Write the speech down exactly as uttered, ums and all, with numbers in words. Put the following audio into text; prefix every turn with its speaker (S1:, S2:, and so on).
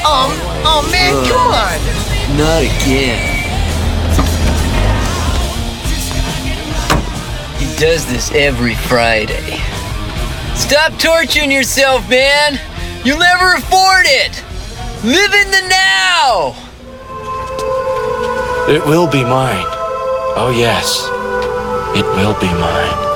S1: Um, oh man,
S2: Ugh.
S1: come on.
S2: Not again. He does this every Friday. Stop torturing yourself, man! You'll never afford it! Live in the now!
S3: It will be mine. Oh yes, it will be mine.